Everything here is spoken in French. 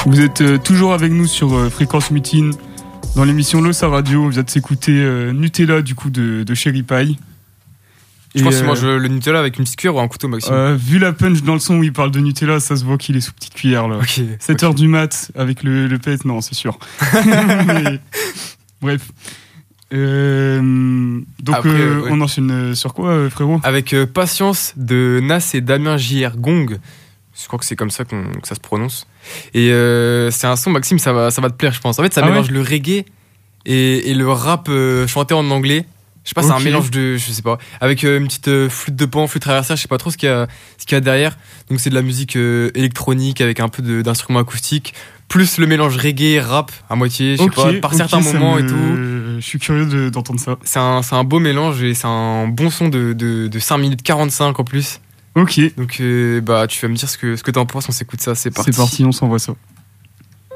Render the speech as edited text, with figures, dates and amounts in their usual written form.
Vous êtes toujours avec nous sur Fréquence Mutine dans l'émission Losa Radio. On vient de s'écouter Nutella du coup de Cherry Pie. Je pense que moi je le Nutella avec une petite cuillère ou un couteau maximum. Vu la punch dans le son où il parle de Nutella, ça se voit qu'il est sous petite cuillère là. Okay, 7h du mat avec le pet, non c'est sûr. Mais, bref. Donc après, ouais. On enchaîne sur quoi frérot? Avec Patience de Nas et Damien J.R. Gong. Je crois que c'est comme ça que ça se prononce. Et c'est un son, Maxime, ça va te plaire je pense. En fait ça mélange le reggae et le rap chanté en anglais. Je sais pas, c'est un mélange de, je sais pas, avec une petite flûte de pan, flûte traversière, je sais pas trop ce qu'il y a derrière. Donc c'est de la musique électronique avec un peu d'instruments acoustiques, plus le mélange reggae, rap à moitié, je sais pas, par certains moments et tout. Je suis curieux d'entendre ça. C'est un beau mélange et c'est un bon son de 5 minutes 45 en plus. Ok. Donc tu vas me dire ce que t'en penses, on s'écoute ça, c'est parti. C'est parti, on s'envoie ça.